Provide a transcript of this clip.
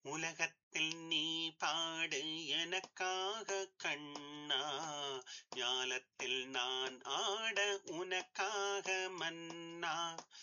உலகத்தில் நீ பாடு எனக்காக கண்ணா, ஞாலத்தில் நான் ஆட உனக்காக மன்னா.